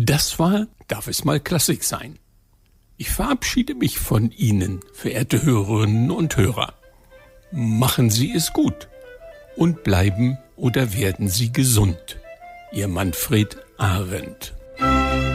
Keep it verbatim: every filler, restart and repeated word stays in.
Das war Darf es mal Klassik sein. Ich verabschiede mich von Ihnen, verehrte Hörerinnen und Hörer. Machen Sie es gut und bleiben oder werden Sie gesund. Ihr Manfred Arendt.